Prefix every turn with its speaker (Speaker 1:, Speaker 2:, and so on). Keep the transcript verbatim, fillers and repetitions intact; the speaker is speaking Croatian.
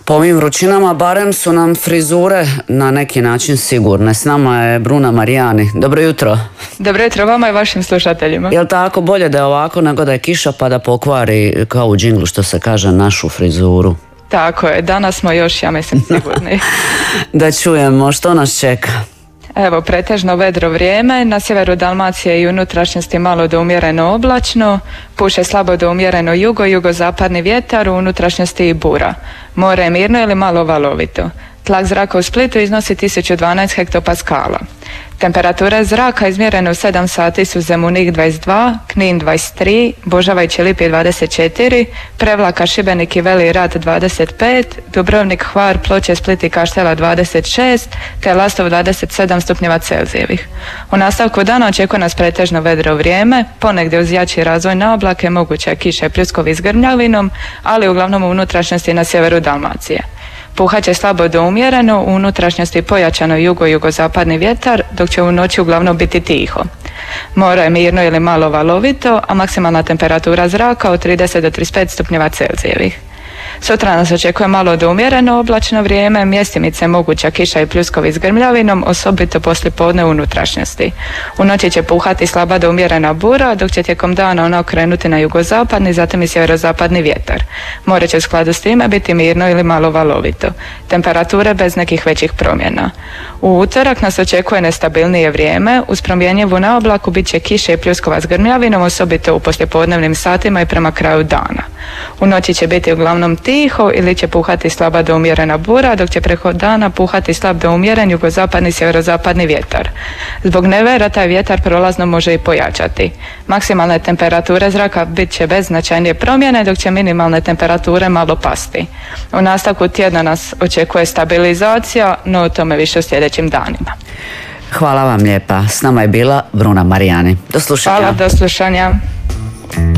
Speaker 1: Po ovim vrućinama barem su nam frizure na neki način sigurne. S nama je Bruna Marijani. Dobro jutro.
Speaker 2: Dobro jutro vama i vašim slušateljima.
Speaker 1: Je li tako bolje da je ovako nego da je kiša pa da pokvari, kao u džinglu što se kaže, našu frizuru?
Speaker 2: Tako je, danas smo još, ja mislim, sigurni.
Speaker 1: Da čujemo što nas čeka.
Speaker 2: Evo, pretežno vedro vrijeme, na sjeveru Dalmacije i unutrašnjosti malo do umjereno oblačno, puše slabo do umjereno jugo, jugozapadni vjetar, u unutrašnjosti i bura. More je mirno ili malo valovito. Tlak zraka u Splitu iznosi tisuću dvanaest hektopaskala. Temperature zraka izmjerene u sedam sati su Zemunik dvadeset dva, Knin dvadeset tri, Božava i Čilipi dvadeset četiri, Prevlaka, Šibenik i Veli Rat dvadeset pet, Dubrovnik, Hvar, Ploče, Split i Kaštela dvadeset šest, te Lastov dvadeset sedam stupnjeva Celzijevih. U nastavku dana očekuje nas pretežno vedro vrijeme, ponegdje uz jači razvoj na oblake, moguće kiše i pljuskovi s grmljavinom, ali uglavnom u unutrašnjosti na sjeveru Dalmacije. Puhat će slabo do umjereno, u unutrašnjosti pojačano jugo-jugozapadni vjetar, dok će u noći uglavnom biti tiho. More je mirno ili malo valovito, a maksimalna temperatura zraka od trideset do trideset pet stupnjeva Celzijevih. Sutra nas očekuje malo do umjereno oblačno vrijeme, mjestimice moguća kiša i pljuskovi s grmljavinom, osobito poslijepodne u unutrašnjosti. U noći će puhati slaba do umjerena bura, dok će tijekom dana ona okrenuti na jugozapadni, zatim i sjeverozapadni vjetar. More će u skladu s time biti mirno ili malo valovito. Temperature bez nekih većih promjena. U utorak nas očekuje nestabilnije vrijeme, uz promjenjivu na oblaku bit će kiše i pljuskova s grmljavinom, osobito u poslijepodnevnim satima i prema kraju dana. U noći će biti uglavnom tiho ili će puhati slaba do umjerena bura, dok će preko dana puhati slab do umjeren jugozapadni, sjeverozapadni vjetar. Zbog nevera taj vjetar prolazno može i pojačati. Maksimalne temperature zraka bit će bez značajnije promjene, dok će minimalne temperature malo pasti. U nastavku tjedna nas očekuje stabilizacija, no o tome više u sljedećim danima.
Speaker 1: Hvala vam lijepa. S nama je bila Bruna Marijani. Do slušanja.
Speaker 2: Hvala, do slušanja.